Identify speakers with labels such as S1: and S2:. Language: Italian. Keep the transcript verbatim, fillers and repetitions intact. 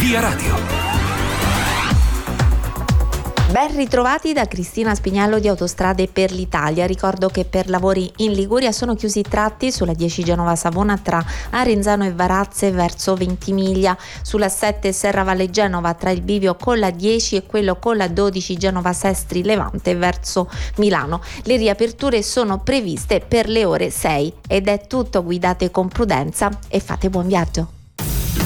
S1: Via Radio.
S2: Ben ritrovati da Cristina Spiniello di Autostrade per l'Italia. Ricordo che per lavori in Liguria sono chiusi i tratti sulla dieci Genova-Savona tra Arenzano e Varazze verso Ventimiglia, sulla sette Serravalle Genova tra il bivio con la dieci e quello con la dodici Genova-Sestri Levante verso Milano. Le riaperture sono previste per le ore sei ed è tutto. Guidate con prudenza e fate buon viaggio.